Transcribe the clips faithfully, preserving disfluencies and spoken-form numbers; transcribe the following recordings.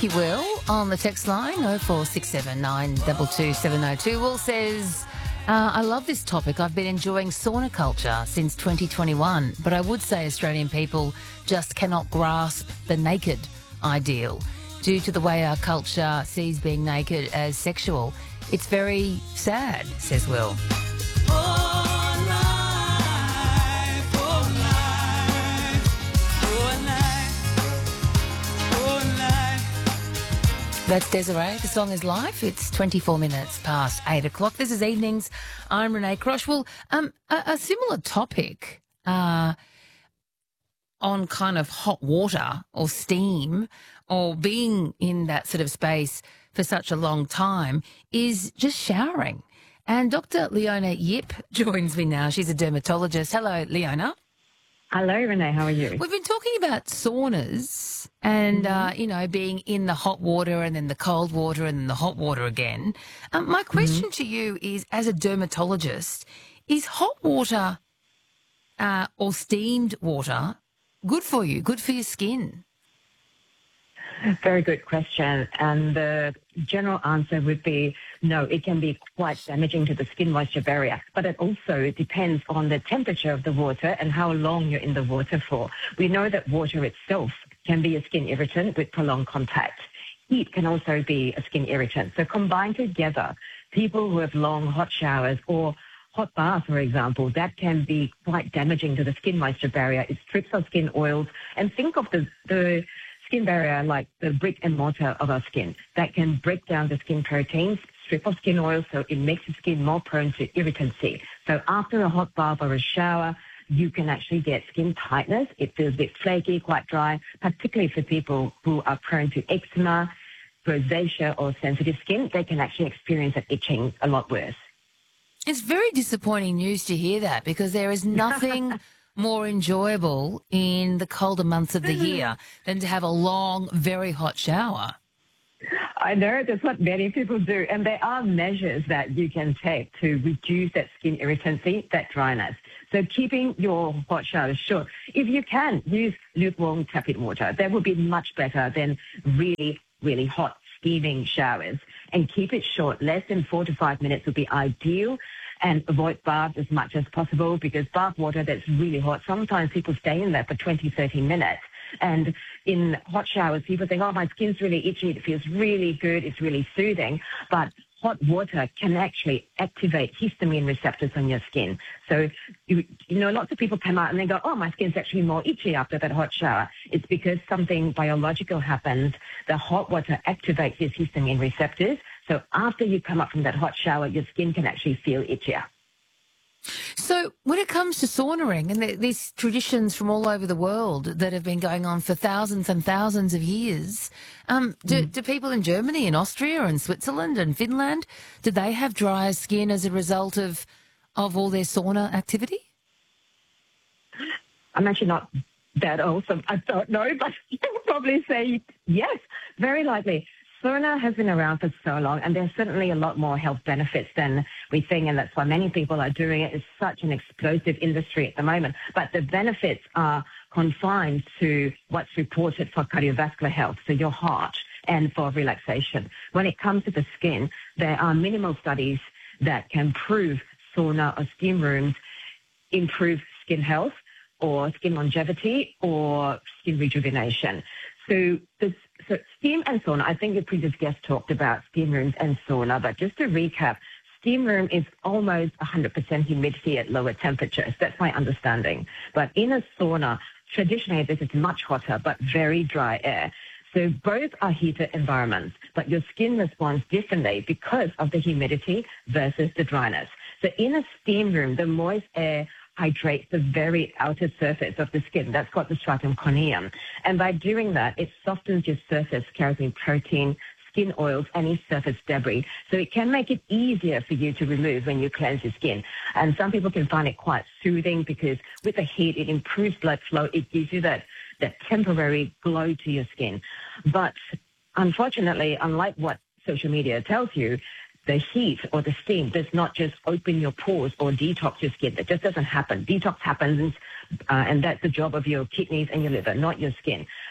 Thank you, Will. On the text line, oh four six seven nine two two seven oh two. Will says, uh, I love this topic. I've been enjoying sauna culture since twenty twenty-one, but I would say Australian people just cannot grasp the naked ideal due to the way our culture sees being naked as sexual. It's very sad, says Will. That's Desiree. The song is Life. It's twenty-four minutes past eight o'clock. This is Evenings. I'm Renee Crosh. Well, um, a, a similar topic uh, on kind of hot water or steam or being in that sort of space for such a long time is just showering. And Doctor Leona Yip joins me now. She's a dermatologist. Hello, Leona. Hello, Renee. How are you? We've been talking about saunas and, mm-hmm. uh, you know, being in the hot water and then the cold water and then the hot water again. Um, my question mm-hmm. to you is, as a dermatologist, is hot water uh, or steamed water good for you, good for your skin? Very good question. And the general answer would be no, it can be quite damaging to the skin moisture barrier. But it also depends on the temperature of the water and how long you're in the water for. We know that water itself can be a skin irritant with prolonged contact. Heat can also be a skin irritant. So combined together, people who have long hot showers or hot bath, for example, that can be quite damaging to the skin moisture barrier. It strips our skin oils. And think of the the skin barrier like the brick and mortar of our skin that can break down the skin proteins, strip off skin oil, so it makes the skin more prone to irritancy. So after a hot bath or a shower, you can actually get skin tightness. It feels a bit flaky, quite dry, particularly for people who are prone to eczema, rosacea or sensitive skin. They can actually experience that itching a lot worse. It's very disappointing news to hear that, because there is nothing more enjoyable in the colder months of the year than to have a long, very hot shower. I know that's what many people do, and there are measures that you can take to reduce that skin irritancy, that dryness. So keeping your hot showers short. If you can, use lukewarm tepid water. That would be much better than really, really hot steaming showers. And keep it short. Less than four to five minutes would be ideal. And avoid baths as much as possible, because bath water that's really hot, sometimes people stay in there for twenty, thirty minutes. And in hot showers, people think, oh, my skin's really itchy, it feels really good, it's really soothing. But hot water can actually activate histamine receptors on your skin. So, you, you know, lots of people come out and they go, oh, my skin's actually more itchy after that hot shower. It's because something biological happens. The hot water activates these histamine receptors. So after you come up from that hot shower, your skin can actually feel itchier. So when it comes to saunaing and the, these traditions from all over the world that have been going on for thousands and thousands of years, um, do, mm. do people in Germany and Austria and Switzerland and Finland, do they have drier skin as a result of, of all their sauna activity? I'm actually not that old, so I don't know, but you would probably say yes, very likely. Sauna has been around for so long, and there's certainly a lot more health benefits than we think, and that's why many people are doing it. It's such an explosive industry at the moment. But the benefits are confined to what's reported for cardiovascular health, so your heart, and for relaxation. When it comes to the skin, there are minimal studies that can prove sauna or steam rooms improve skin health or skin longevity or skin rejuvenation. So this So steam and sauna, I think the previous guest talked about steam rooms and sauna, but just to recap, steam room is almost one hundred percent humidity at lower temperatures. That's my understanding. But in a sauna, traditionally this is much hotter but very dry air. So both are heated environments, but your skin responds differently because of the humidity versus the dryness. So in a steam room, the moist air hydrates the very outer surface of the skin. That's called the stratum corneum. And by doing that, it softens your surface, carrying protein, skin oils, any surface debris. So it can make it easier for you to remove when you cleanse your skin. And some people can find it quite soothing because with the heat, it improves blood flow. It gives you that, that temporary glow to your skin. But unfortunately, unlike what social media tells you, the heat or the steam does not just open your pores or detox your skin. That just doesn't happen. Detox happens, uh, and that's the job of your kidneys and your liver, not your skin.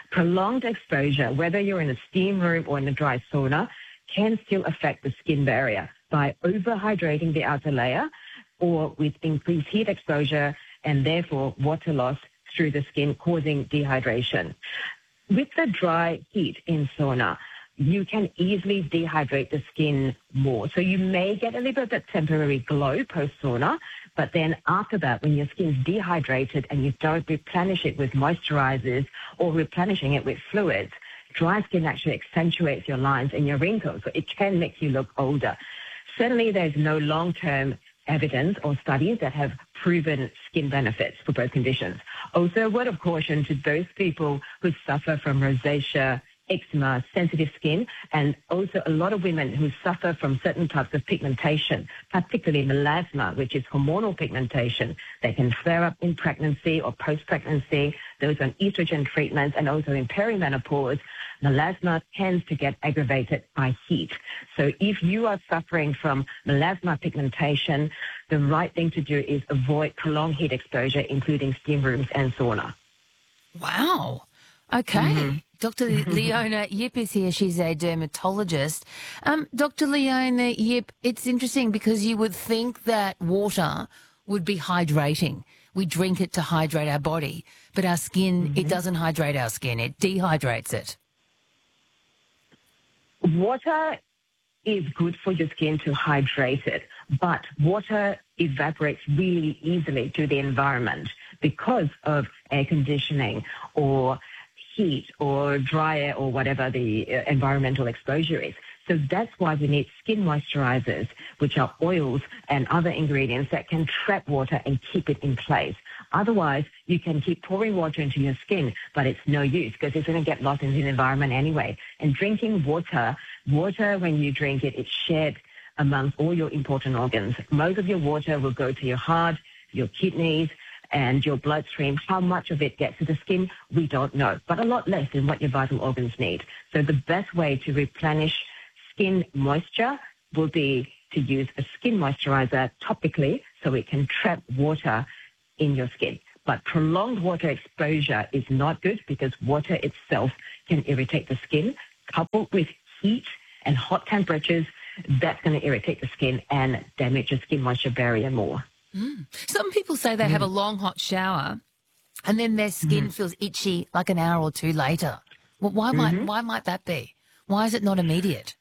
Prolonged exposure, whether you're in a steam room or in a dry sauna, can still affect the skin barrier by overhydrating the outer layer or with increased heat exposure and therefore water loss through the skin, causing dehydration. With the dry heat in sauna, you can easily dehydrate the skin more. So you may get a little bit of that temporary glow post-sauna, but then after that, when your skin's dehydrated and you don't replenish it with moisturizers or replenishing it with fluids, dry skin actually accentuates your lines and your wrinkles, so it can make you look older. Certainly, there's no long-term evidence or studies that have proven skin benefits for both conditions. Also, a word of caution to those people who suffer from rosacea, eczema, sensitive skin, and also a lot of women who suffer from certain types of pigmentation, particularly melasma, which is hormonal pigmentation. They can flare up in pregnancy or post-pregnancy, those on estrogen treatments, and also in perimenopause. Melasma tends to get aggravated by heat. So if you are suffering from melasma pigmentation, the right thing to do is avoid prolonged heat exposure, including steam rooms and sauna. Wow. Okay. Mm-hmm. Doctor Leona Yip is here. She's a dermatologist. Um, Doctor Leona Yip, it's interesting because you would think that water would be hydrating. We drink it to hydrate our body, but our skin, mm-hmm. it doesn't hydrate our skin. It dehydrates it. Water is good for your skin to hydrate it, but water evaporates really easily to the environment because of air conditioning or heat or dry air or whatever the uh, environmental exposure is. So that's why we need skin moisturizers, which are oils and other ingredients that can trap water and keep it in place. Otherwise, you can keep pouring water into your skin, but it's no use because it's going to get lost in the environment anyway. And drinking water, water, when you drink it, it's shared amongst all your important organs. Most of your water will go to your heart, your kidneys, and your bloodstream. How much of it gets to the skin, we don't know, but a lot less than what your vital organs need. So the best way to replenish skin moisture will be to use a skin moisturizer topically so it can trap water in your skin. But prolonged water exposure is not good because water itself can irritate the skin. Coupled with heat and hot temperatures, that's going to irritate the skin and damage your skin moisture barrier more. Mm. Some people say they mm. have a long hot shower and then their skin mm. feels itchy like an hour or two later. Well, why mm-hmm. might why might that be? Why is it not immediate?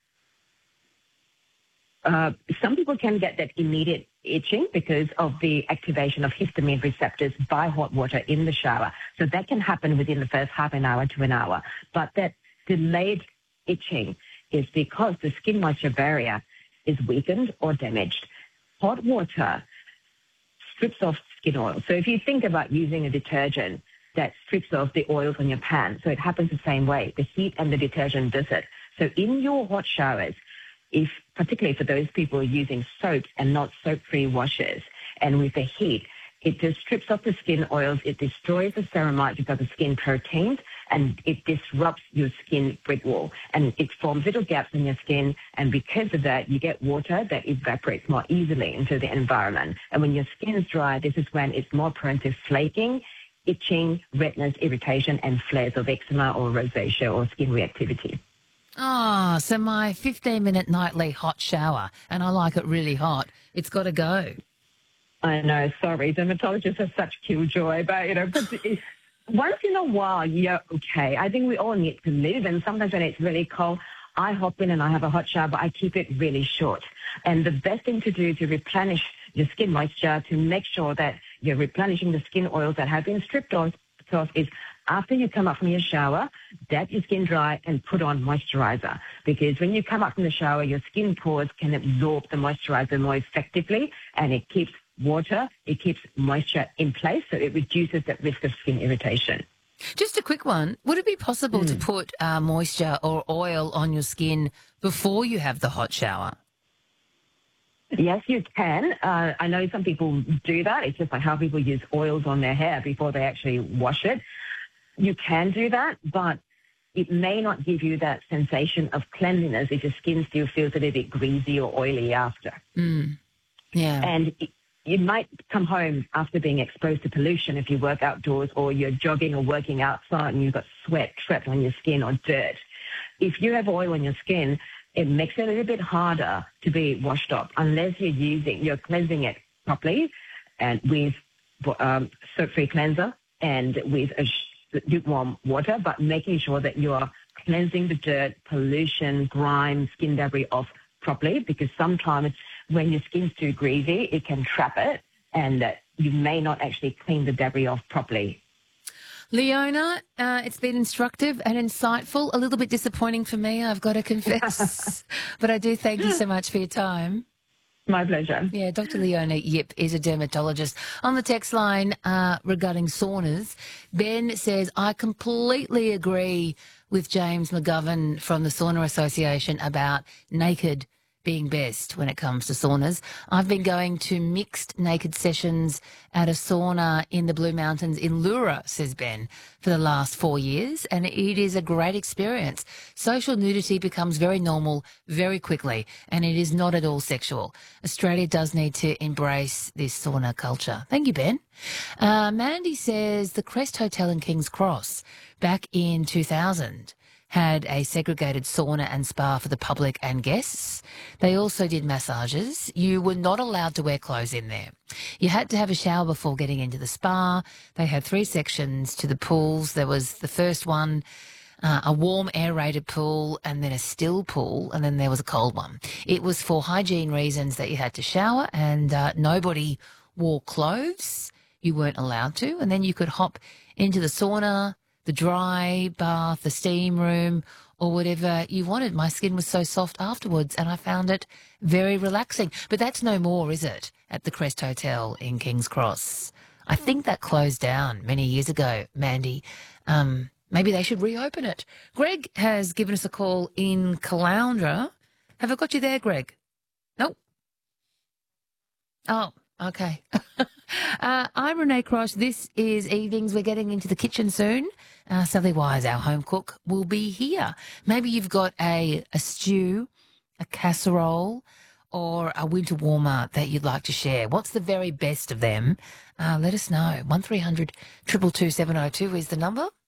Uh, some people can get that immediate itching because of the activation of histamine receptors by hot water in the shower. So that can happen within the first half an hour to an hour. But that delayed itching is because the skin moisture barrier is weakened or damaged. Hot water strips off skin oil. So if you think about using a detergent that strips off the oils on your pan, so it happens the same way. The heat and the detergent does it. So in your hot showers, if particularly for those people using soaps and not soap-free washes, and with the heat, it just strips off the skin oils, it destroys the ceramides, which are the skin proteins, and it disrupts your skin brick wall. And it forms little gaps in your skin, and because of that, you get water that evaporates more easily into the environment. And when your skin is dry, this is when it's more prone to flaking, itching, redness, irritation, and flares of eczema or rosacea or skin reactivity. Ah, oh, so my fifteen-minute nightly hot shower, and I like it really hot, it's got to go. I know, sorry, dermatologists have such killjoy, but, you know, but once in a while, you're okay. I think we all need to live, and sometimes when it's really cold, I hop in and I have a hot shower, but I keep it really short. And the best thing to do to replenish your skin moisture, to make sure that you're replenishing the skin oils that have been stripped off, is after you come up from your shower, dab your skin dry and put on moisturizer. Because when you come up from the shower, your skin pores can absorb the moisturizer more effectively, and it keeps water, it keeps moisture in place, so it reduces that risk of skin irritation. Just a quick one. Would it be possible mm. to put uh, moisture or oil on your skin before you have the hot shower? Yes, you can. Uh, I know some people do that. It's just like how people use oils on their hair before they actually wash it. You can do that, but it may not give you that sensation of cleanliness if your skin still feels a little bit greasy or oily after. Mm. Yeah. And you might come home after being exposed to pollution if you work outdoors or you're jogging or working outside and you've got sweat trapped on your skin or dirt. If you have oil on your skin, it makes it a little bit harder to be washed off unless you're using, you're cleansing it properly and with um, soap-free cleanser and with a lukewarm water, but making sure that you're cleansing the dirt, pollution, grime, skin debris off properly, because sometimes when your skin's too greasy, it can trap it and uh, you may not actually clean the debris off properly. Leona, uh, it's been instructive and insightful. A little bit disappointing for me, I've got to confess. But I do thank you so much for your time. My pleasure. Yeah, Doctor Leona Yip is a dermatologist. On the text line uh, regarding saunas, Ben says, I completely agree with James McGovern from the Sauna Association about naked being best when it comes to saunas. I've been going to mixed naked sessions at a sauna in the Blue Mountains in Lura, says Ben, for the last four years, and it is a great experience. Social nudity becomes very normal very quickly, and it is not at all sexual. Australia does need to embrace this sauna culture. Thank you, Ben. Uh, Mandy says the Crest Hotel in King's Cross back in two thousand had a segregated sauna and spa for the public and guests. They also did massages. You were not allowed to wear clothes in there. You had to have a shower before getting into the spa. They had three sections to the pools. There was the first one, uh, a warm aerated pool, and then a still pool, and then there was a cold one. It was for hygiene reasons that you had to shower, and uh, nobody wore clothes. You weren't allowed to. And then you could hop into the sauna, the dry bath, the steam room, or whatever you wanted. My skin was so soft afterwards, and I found it very relaxing. But that's no more, is it, at the Crest Hotel in King's Cross? I think that closed down many years ago, Mandy. Um, maybe they should reopen it. Greg has given us a call in Caloundra. Have I got you there, Greg? Nope. Oh, okay. uh, I'm Renee Cross. This is Evenings. We're getting into the kitchen soon. Uh, Sally Wise, our home cook, will be here. Maybe you've got a, a stew, a casserole, or a winter warmer that you'd like to share. What's the very best of them? Uh, let us know. one three hundred two two two seven oh two is the number.